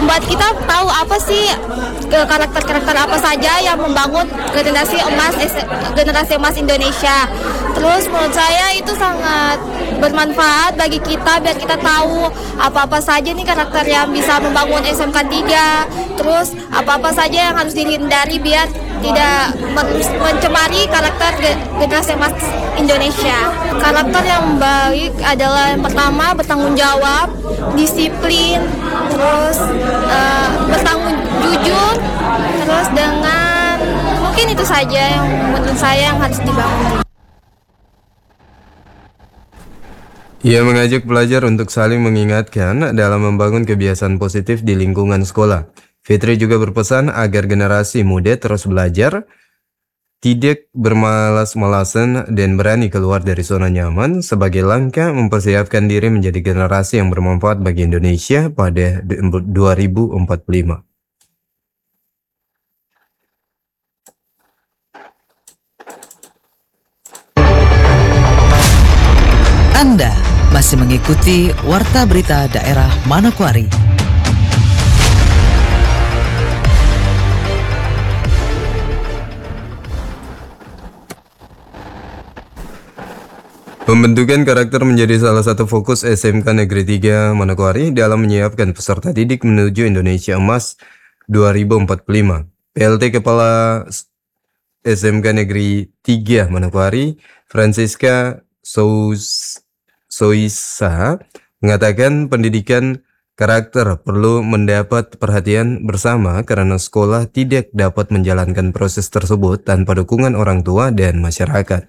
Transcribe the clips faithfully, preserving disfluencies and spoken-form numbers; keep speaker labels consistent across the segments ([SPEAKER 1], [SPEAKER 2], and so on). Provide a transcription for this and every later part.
[SPEAKER 1] membuat kita tahu apa sih karakter-karakter apa saja yang membangun generasi emas generasi emas Indonesia. Terus menurut saya itu sangat bermanfaat bagi kita biar kita tahu apa-apa saja nih karakter yang bisa membangun S M K tiga. Terus apa-apa saja yang harus dihindari biar tidak mencemari karakter generasi emas Indonesia. Karakter yang baik adalah yang pertama bertanggung jawab, disiplin, terus uh, bertanggung jujur, terus dengan mungkin itu saja yang menurut saya yang harus dibangun.
[SPEAKER 2] Ia mengajak pelajar untuk saling mengingatkan dalam membangun kebiasaan positif di lingkungan sekolah. Fitri juga berpesan agar generasi muda terus belajar, tidak bermalas-malasan dan berani keluar dari zona nyaman sebagai langkah mempersiapkan diri menjadi generasi yang bermanfaat bagi Indonesia pada dua ribu empat puluh lima.
[SPEAKER 3] Anda masih mengikuti Warta Berita Daerah Manokwari.
[SPEAKER 2] Pembentukan karakter menjadi salah satu fokus S M K Negeri tiga Manokwari dalam menyiapkan peserta didik menuju Indonesia Emas dua ribu empat puluh lima. P L T Kepala S M K Negeri tiga Manokwari, Francisca Sous Soisa, mengatakan pendidikan karakter perlu mendapat perhatian bersama karena sekolah tidak dapat menjalankan proses tersebut tanpa dukungan orang tua dan masyarakat.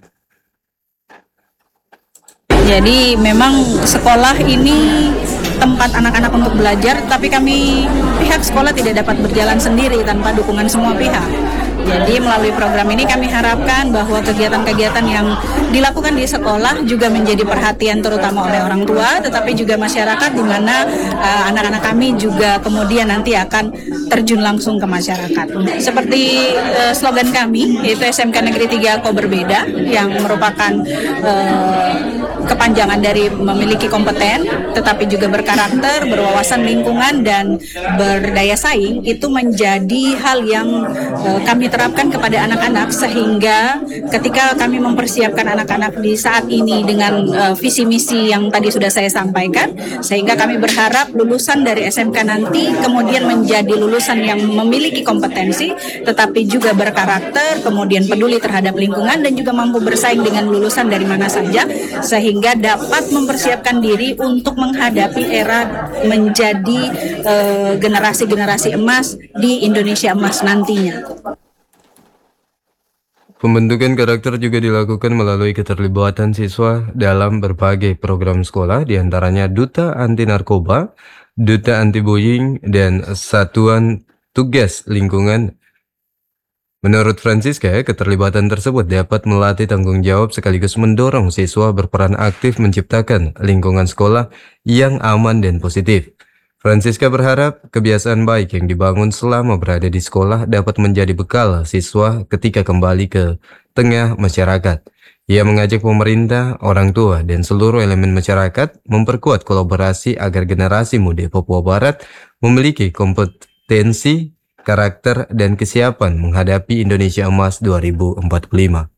[SPEAKER 4] Jadi memang sekolah ini tempat anak-anak untuk belajar, tapi kami pihak sekolah tidak dapat berjalan sendiri tanpa dukungan semua pihak. Jadi melalui program ini kami harapkan bahwa kegiatan-kegiatan yang dilakukan di sekolah juga menjadi perhatian terutama oleh orang tua, tetapi juga masyarakat, di mana uh, anak-anak kami juga kemudian nanti akan terjun langsung ke masyarakat. Seperti uh, slogan kami, yaitu S M K Negeri tiga Kau Berbeda, yang merupakan uh, kepanjangan dari memiliki kompeten, tetapi juga berkarakter, berwawasan lingkungan, dan berdaya saing, itu menjadi hal yang uh, kami terapkan kepada anak-anak, sehingga ketika kami mempersiapkan anak-anak di saat ini dengan uh, visi misi yang tadi sudah saya sampaikan, sehingga kami berharap lulusan dari S M K nanti kemudian menjadi lulusan yang memiliki kompetensi, tetapi juga berkarakter, kemudian peduli terhadap lingkungan, dan juga mampu bersaing dengan lulusan dari mana saja, sehingga dapat mempersiapkan diri untuk menghadapi era menjadi uh, generasi-generasi emas di Indonesia Emas nantinya.
[SPEAKER 2] Pembentukan karakter juga dilakukan melalui keterlibatan siswa dalam berbagai program sekolah, diantaranya Duta Anti Narkoba, Duta Anti Bullying, dan Satuan Tugas Lingkungan. Menurut Francisca, keterlibatan tersebut dapat melatih tanggung jawab sekaligus mendorong siswa berperan aktif menciptakan lingkungan sekolah yang aman dan positif. Francisca berharap kebiasaan baik yang dibangun selama berada di sekolah dapat menjadi bekal siswa ketika kembali ke tengah masyarakat. Ia mengajak pemerintah, orang tua, dan seluruh elemen masyarakat memperkuat kolaborasi agar generasi muda Papua Barat memiliki kompetensi, karakter, dan kesiapan menghadapi Indonesia Emas dua ribu empat puluh lima.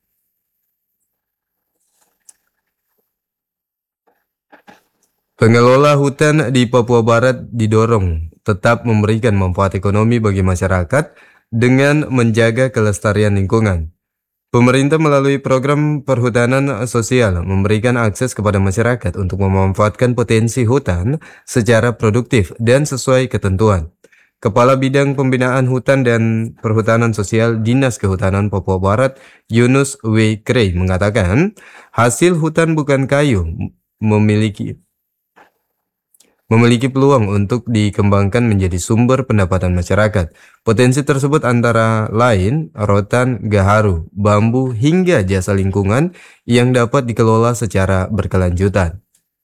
[SPEAKER 2] Pengelola hutan di Papua Barat didorong tetap memberikan manfaat ekonomi bagi masyarakat dengan menjaga kelestarian lingkungan. Pemerintah melalui program perhutanan sosial memberikan akses kepada masyarakat untuk memanfaatkan potensi hutan secara produktif dan sesuai ketentuan. Kepala Bidang Pembinaan Hutan dan Perhutanan Sosial Dinas Kehutanan Papua Barat, Yunus W. Krey, mengatakan hasil hutan bukan kayu memiliki memiliki peluang untuk dikembangkan menjadi sumber pendapatan masyarakat. Potensi tersebut antara lain rotan, gaharu, bambu, hingga jasa lingkungan yang dapat dikelola secara berkelanjutan.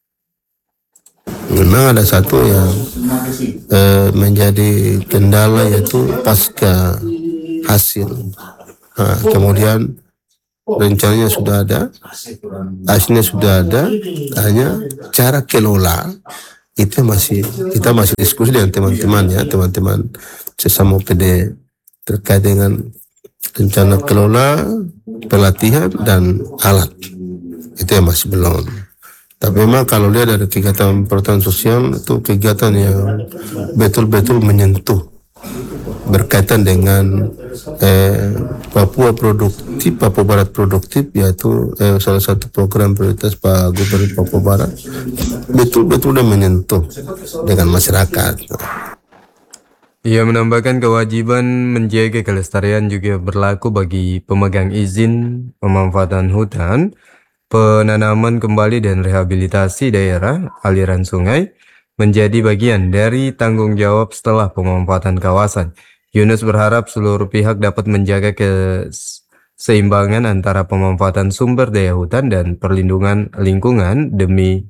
[SPEAKER 5] Memang ada satu yang eh, menjadi kendala, yaitu pasca hasil. Nah, kemudian rencananya sudah ada, hasilnya sudah ada, hanya cara kelola itu masih kita masih diskusi dengan teman-teman ya, teman-teman sesama O P D terkait dengan rencana kelola, pelatihan dan alat. Itu yang masih belum. Tapi memang kalau lihat dari kegiatan perhutanan sosial itu kegiatan yang betul-betul menyentuh berkaitan dengan eh, Papua produktif, Papua Barat produktif, yaitu eh, salah satu program prioritas Pak Gubernur Papua Barat, betul-betul dan menyentuh dengan masyarakat.
[SPEAKER 2] Ia menambahkan kewajiban menjaga kelestarian juga berlaku bagi pemegang izin pemanfaatan hutan, penanaman kembali dan rehabilitasi daerah aliran sungai menjadi bagian dari tanggung jawab setelah pemanfaatan kawasan. Yunus berharap seluruh pihak dapat menjaga keseimbangan antara pemanfaatan sumber daya hutan dan perlindungan lingkungan demi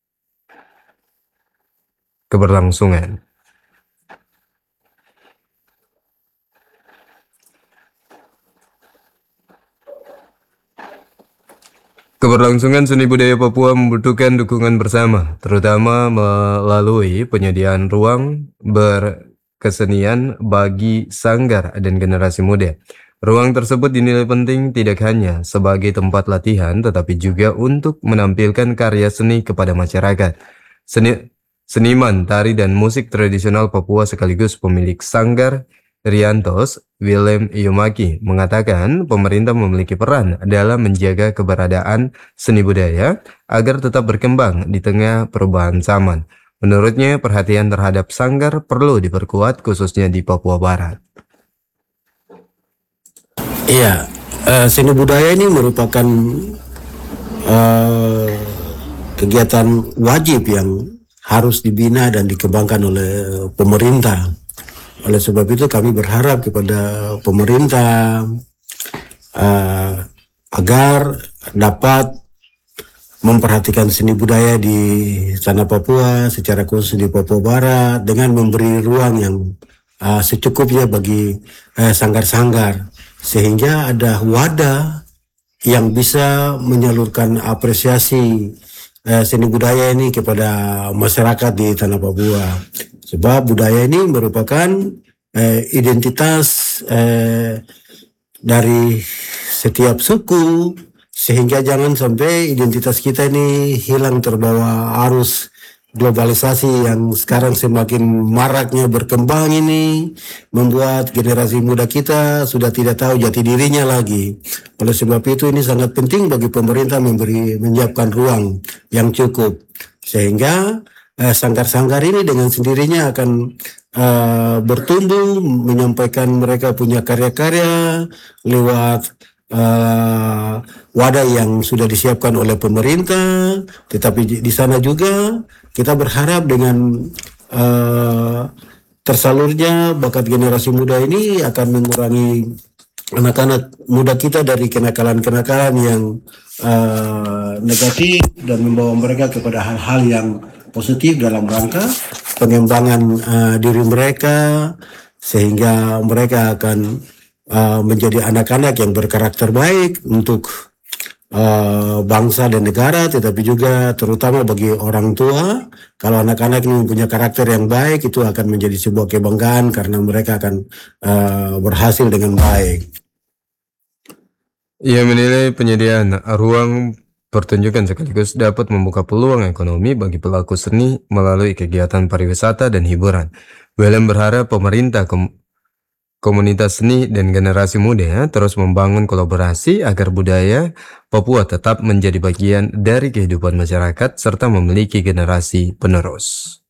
[SPEAKER 2] keberlangsungan. Keberlangsungan seni budaya Papua membutuhkan dukungan bersama, terutama melalui penyediaan ruang berkesenian bagi sanggar dan generasi muda. Ruang tersebut dinilai penting tidak hanya sebagai tempat latihan, tetapi juga untuk menampilkan karya seni kepada masyarakat. Seni, seniman tari dan musik tradisional Papua sekaligus pemilik sanggar Riantos, Willem Yumaki, mengatakan pemerintah memiliki peran dalam menjaga keberadaan seni budaya agar tetap berkembang di tengah perubahan zaman. Menurutnya, perhatian terhadap sanggar perlu diperkuat khususnya di Papua Barat.
[SPEAKER 6] Iya, uh, seni budaya ini merupakan uh, kegiatan wajib yang harus dibina dan dikembangkan oleh pemerintah. Oleh sebab itu kami berharap kepada pemerintah uh, agar dapat memperhatikan seni budaya di tanah Papua, secara khusus di Papua Barat, dengan memberi ruang yang uh, secukupnya bagi uh, sanggar-sanggar, sehingga ada wadah yang bisa menyalurkan apresiasi uh, seni budaya ini kepada masyarakat di tanah Papua. Sebab budaya ini merupakan eh, identitas eh, dari setiap suku, sehingga jangan sampai identitas kita ini hilang terbawa arus globalisasi yang sekarang semakin maraknya berkembang ini, membuat generasi muda kita sudah tidak tahu jati dirinya lagi. Oleh sebab itu ini sangat penting bagi pemerintah memberi menyiapkan ruang yang cukup, sehingga Eh, sanggar-sanggar ini dengan sendirinya akan uh, bertumbuh, menyampaikan mereka punya karya-karya lewat uh, wadah yang sudah disiapkan oleh pemerintah. Tetapi di sana juga kita berharap dengan uh, tersalurnya bakat generasi muda ini akan mengurangi anak-anak muda kita dari kenakalan-kenakalan yang uh, negatif dan membawa mereka kepada hal-hal yang positif dalam rangka pengembangan uh, diri mereka, sehingga mereka akan uh, menjadi anak-anak yang berkarakter baik untuk uh, bangsa dan negara, tetapi juga terutama bagi orang tua. Kalau anak-anak ini punya karakter yang baik, itu akan menjadi sebuah kebanggaan karena mereka akan uh, berhasil dengan baik.
[SPEAKER 2] Ia menilai penyediaan ruang pertunjukan sekaligus dapat membuka peluang ekonomi bagi pelaku seni melalui kegiatan pariwisata dan hiburan. Willem berharap pemerintah, kom komunitas seni, dan generasi muda terus membangun kolaborasi agar budaya Papua tetap menjadi bagian dari kehidupan masyarakat serta memiliki generasi penerus.